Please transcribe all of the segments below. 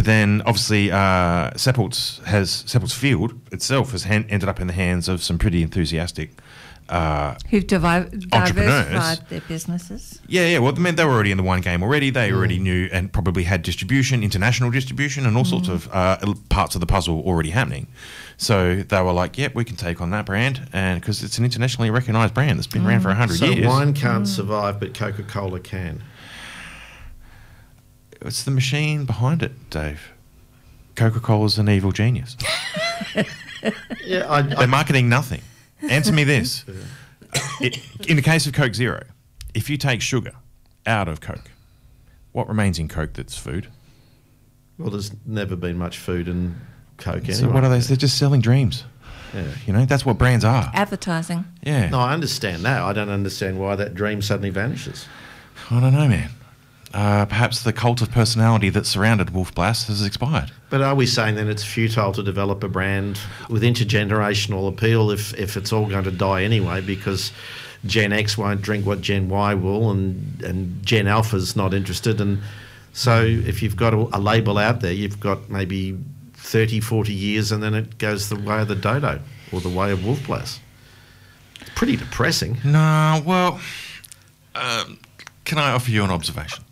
But then, obviously, Seppelt's Field itself has ended up in the hands of some pretty enthusiastic who've entrepreneurs. diversified their businesses. Yeah. Well, I mean, they were already in the wine game already. They already knew and probably had distribution, international distribution, and all sorts of parts of the puzzle already happening. So they were like, "Yep, we can take on that brand," and because it's an internationally recognised brand that's been around for 100 years. So wine can't survive, but Coca-Cola can. It's the machine behind it, Dave. Coca-Cola's an evil genius. Yeah, They're marketing nothing. Answer me this. In the case of Coke Zero, if you take sugar out of Coke, what remains in Coke that's food? Well, there's never been much food in Coke anyway. So what are they? They're just selling dreams. Yeah. You know, that's what brands are. Advertising. Yeah. No, I understand that. I don't understand why that dream suddenly vanishes. I don't know, man. Perhaps the cult of personality that surrounded Wolf Blass has expired. But are we saying then it's futile to develop a brand with intergenerational appeal if it's all going to die anyway because Gen X won't drink what Gen Y will and Gen Alpha's not interested? And so if you've got a label out there, you've got maybe 30, 40 years and then it goes the way of the dodo or the way of Wolf Blass. It's pretty depressing. No, well, can I offer you an observation?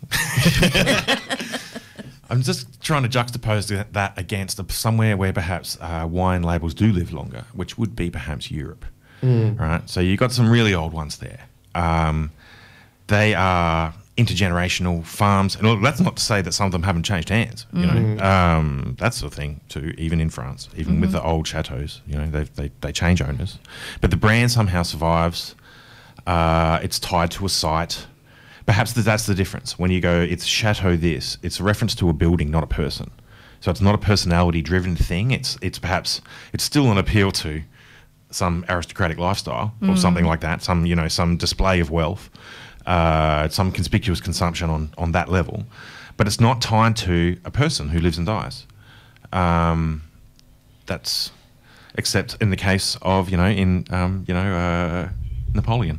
I'm just trying to juxtapose that against somewhere where perhaps wine labels do live longer, which would be perhaps Europe. Right? So you've got some really old ones there. They are intergenerational farms, and that's not to say that some of them haven't changed hands. You know, that's the thing too. Even in France, even with the old chateaus, you know, they change owners, but the brand somehow survives. It's tied to a site. Perhaps that's the difference. When you go, it's chateau this, it's a reference to a building, not a person. So it's not a personality-driven thing. It's still an appeal to some aristocratic lifestyle or something like that, some display of wealth, some conspicuous consumption on that level. But it's not tied to a person who lives and dies. That's except in the case of, Napoleon.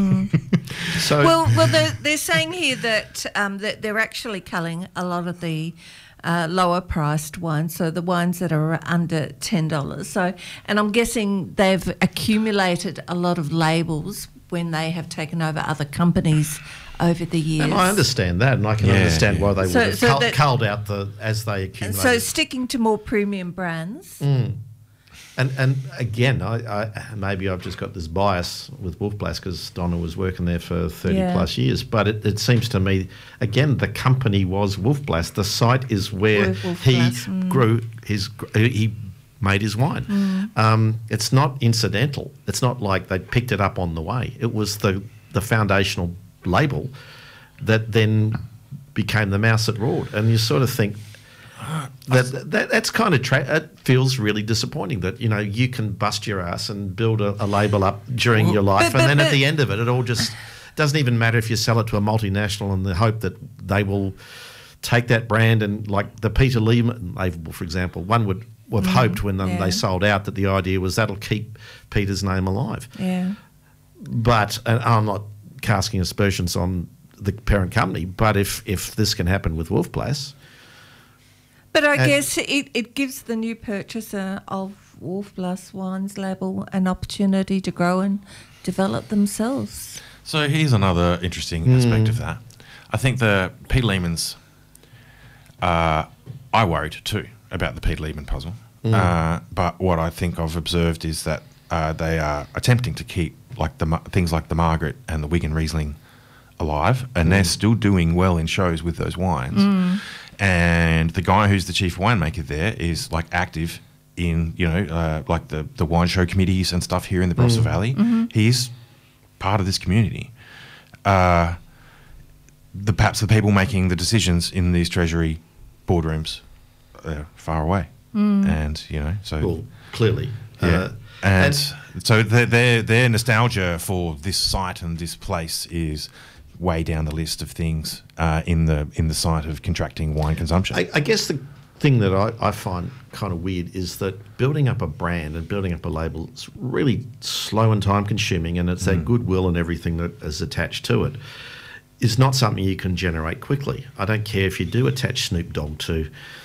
So Well, they're saying here that that they're actually culling a lot of the lower priced wines, so the wines that are under $10. So, and I'm guessing they've accumulated a lot of labels when they have taken over other companies over the years. and I understand that, and I can understand why they would have culled out as they accumulated. So sticking to more premium brands. And again, I maybe I've just got this bias with Wolf Blass because Donna was working there for 30 plus years. But it seems to me, again, the company was Wolf Blass. The site is where he grew he made his wine. It's not incidental. It's not like they picked it up on the way. It was the foundational label that then became the mouse that roared. And you sort of think, that's kind of it feels really disappointing that you can bust your ass and build a label up during your life, and then at the end of it, it all just doesn't even matter if you sell it to a multinational in the hope that they will take that brand and like the Peter Lehman label, for example. One would have hoped when they sold out that the idea was that'll keep Peter's name alive. Yeah. But and I'm not casting aspersions on the parent company, but if this can happen with Wolf Blass. But I guess it gives the new purchaser of Wolf Blass Wines label an opportunity to grow and develop themselves. So here's another interesting aspect of that. I think the Peter Lehmans, I worried too about the Peter Lehman puzzle. But what I think I've observed is that they are attempting to keep things like the Margaret and the Wigan Riesling alive, and they're still doing well in shows with those wines. And the guy who's the chief winemaker there is like active in like the wine show committees and stuff here in the Barossa Valley. He's part of this community. Perhaps the people making the decisions in these treasury boardrooms are far away, and so clearly, and so their nostalgia for this site and this place is way down the list of things in the site of contracting wine consumption. I guess the thing that I find kind of weird is that building up a brand and building up a label is really slow and time consuming, and it's that goodwill and everything that is attached to it is not something you can generate quickly. I don't care if you do attach Snoop Dogg to